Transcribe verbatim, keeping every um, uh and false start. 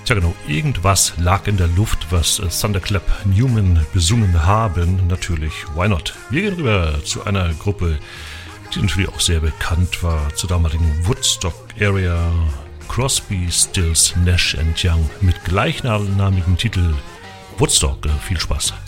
Tja genau, irgendwas lag in der Luft, was Thunderclap Newman besungen haben. Natürlich, why not? Wir gehen rüber zu einer Gruppe, die natürlich auch sehr bekannt war, zur damaligen Woodstock-Area. Crosby, Stills, Nash and Young mit gleichnamigem Titel Woodstock. Viel Spaß.